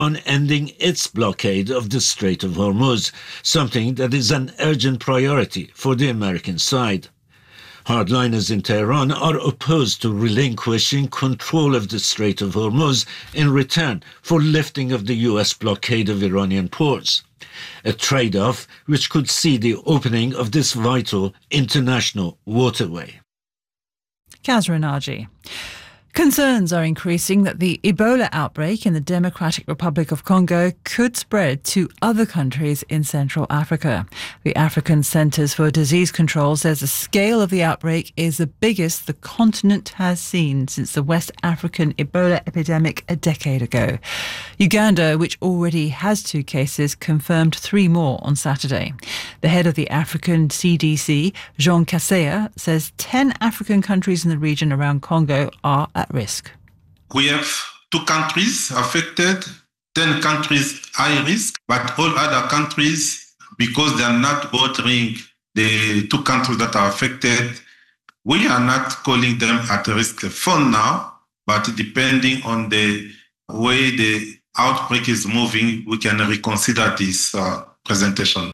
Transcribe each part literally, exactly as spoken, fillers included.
on ending its blockade of the Strait of Hormuz, something that is an urgent priority for the American side. Hardliners in Tehran are opposed to relinquishing control of the Strait of Hormuz in return for lifting of the U S blockade of Iranian ports, a trade-off which could see the opening of this vital international waterway. Kazra Naji. Concerns are increasing that the Ebola outbreak in the Democratic Republic of Congo could spread to other countries in Central Africa. The African Centers for Disease Control says the scale of the outbreak is the biggest the continent has seen since the West African Ebola epidemic a decade ago. Uganda, which already has two cases, confirmed three more on Saturday. The head of the African C D C, Jean Kaseya, says ten African countries in the region around Congo are at risk. We have two countries affected, ten countries high risk, but all other countries, because they are not bordering the two countries that are affected, we are not calling them at risk for now, but depending on the way the outbreak is moving, we can reconsider this uh, presentation.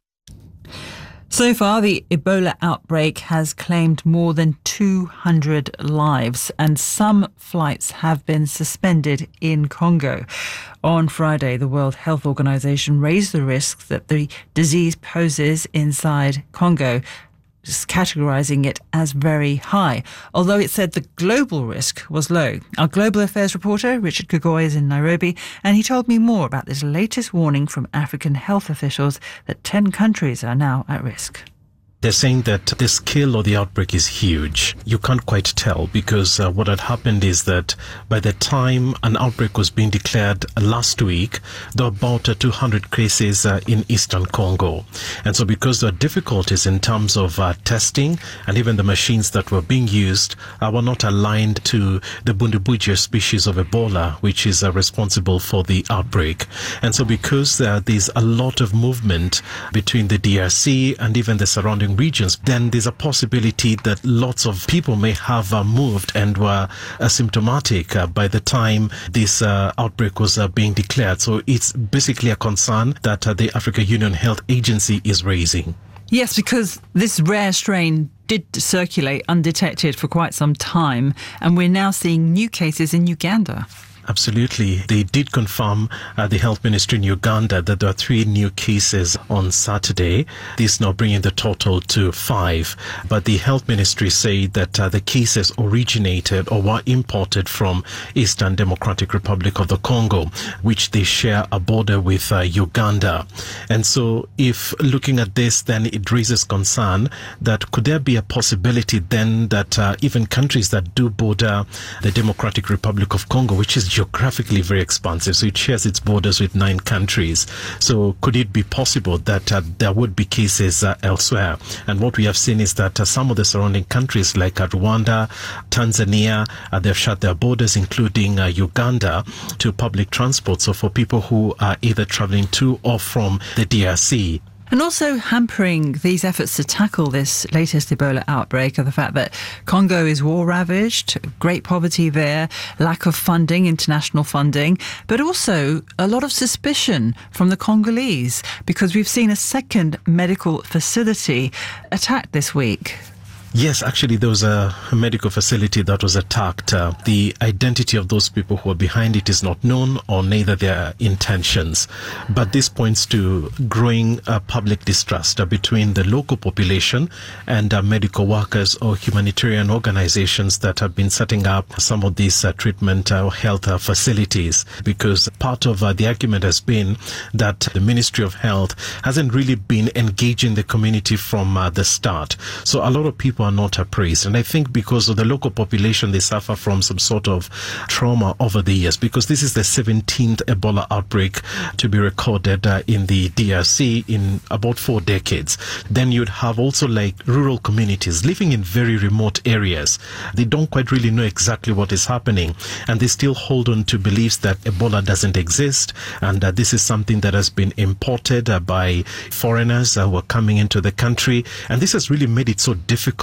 So far, the Ebola outbreak has claimed more than two hundred lives, and some flights have been suspended in Congo. On Friday, the World Health Organization raised the risk that the disease poses inside Congo, categorizing it as very high, although it said the global risk was low. Our global affairs reporter, Richard Kagoy, is in Nairobi, and he told me more about this latest warning from African health officials that ten countries are now at risk. They're saying that the scale of the outbreak is huge. You can't quite tell because uh, what had happened is that by the time an outbreak was being declared last week, there were about uh, two hundred cases uh, in eastern Congo. And so because there are difficulties in terms of uh, testing and even the machines that were being used uh, were not aligned to the Bundibugyo species of Ebola, which is uh, responsible for the outbreak. And so because uh, there's a lot of movement between the D R C and even the surrounding regions, then there's a possibility that lots of people may have uh, moved and were asymptomatic uh, by the time this uh, outbreak was uh, being declared. So it's basically a concern that uh, the Africa Union Health Agency is raising. Yes, because this rare strain did circulate undetected for quite some time, and we're now seeing new cases in Uganda. Absolutely. They did confirm, uh, the health ministry in Uganda, that there are three new cases on Saturday. This now bringing the total to five. But the health ministry say that uh, the cases originated or were imported from Eastern Democratic Republic of the Congo, which they share a border with uh, Uganda. And so if looking at this, then it raises concern that could there be a possibility then that uh, even countries that do border the Democratic Republic of Congo, which is geographically very expansive, so it shares its borders with nine countries. So could it be possible that uh, there would be cases uh, elsewhere? And what we have seen is that uh, some of the surrounding countries like uh, Rwanda, Tanzania, uh, they've shut their borders, including uh, Uganda, to public transport. So for people who are either traveling to or from the D R C. And also hampering these efforts to tackle this latest Ebola outbreak are the fact that Congo is war-ravaged, great poverty there, lack of funding, international funding, but also a lot of suspicion from the Congolese because we've seen a second medical facility attacked this week. Yes, actually, there was a medical facility that was attacked. Uh, the identity of those people who are behind it is not known, or neither their intentions. But this points to growing uh, public distrust uh, between the local population and uh, medical workers or humanitarian organizations that have been setting up some of these uh, treatment or uh, health uh, facilities. Because part of uh, the argument has been that the Ministry of Health hasn't really been engaging the community from uh, the start. So a lot of people are not appraised. And I think because of the local population, they suffer from some sort of trauma over the years, because this is the seventeenth Ebola outbreak to be recorded uh, in the D R C in about four decades. Then you'd have also like rural communities living in very remote areas. They don't quite really know exactly what is happening, and they still hold on to beliefs that Ebola doesn't exist, and that this is something that has been imported uh, by foreigners uh, who are coming into the country. And this has really made it so difficult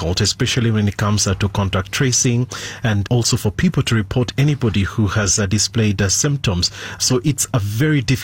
difficult, especially when it comes uh, to contact tracing and also for people to report anybody who has uh, displayed uh, symptoms. So it's a very difficult